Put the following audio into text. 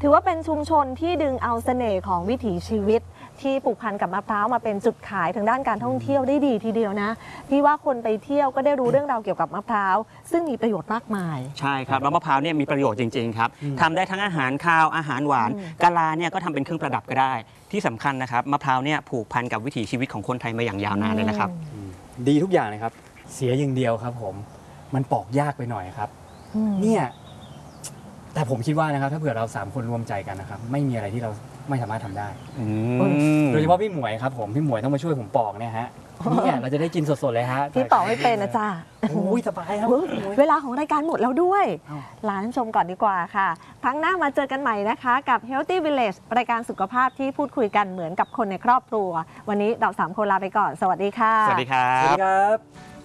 ถือว่าเป็นชุมชนที่ดึงเอาเสน่ห์ของวิถีชีวิตที่ผูกพันกับมะพร้าวมาเป็นจุดขายทางด้านการท่องเที่ยวได้ดีทีเดียวนะพี่ว่าคนไปเที่ยวก็ได้รู้เรื่องราวเกี่ยวกับมะพร้าวซึ่งมีประโยชน์มากมายใช่ครับแล้วมะพร้าวเนี่ยมีประโยชน์จริงๆครับทำได้ทั้งอาหารคาวอาหารหวานกะลาเนี่ยก็ทำเป็นเครื่องประดับก็ได้ที่สำคัญนะครับมะพร้าวเนี่ยผูกพันกับวิถีชีวิตของคนไทยมาอย่างยาวนานเลยนะครับดีทุกอย่างเลยครับเสียอย่างเดียวครับผมมันปอกยากไปหน่อยครับเนี่ยแต่ผมคิดว่านะครับถ้าเผื่อเรา3คนรวมใจกันนะครับไม่มีอะไรที่เราไม่สามารถทำได้โดยเฉพาะพี่หมวยครับผมพี่หมวยต้องมาช่วยผมปอกเนี่ยฮะเนี่ยเราจะได้กินสดๆเลยฮะพี่ปอกไม่เป็นนะจ๊ะโอ้ยสบายครับเวลาของรายการหมดแล้วด้วยลาท่านชมก่อนดีกว่าค่ะครั้งหน้ามาเจอกันใหม่นะคะกับ Healthy Village รายการสุขภาพที่พูดคุยกันเหมือนกับคนในครอบครัววันนี้เรา3คนลาไปก่อนสวัสดีค่ะสวัสดีครับ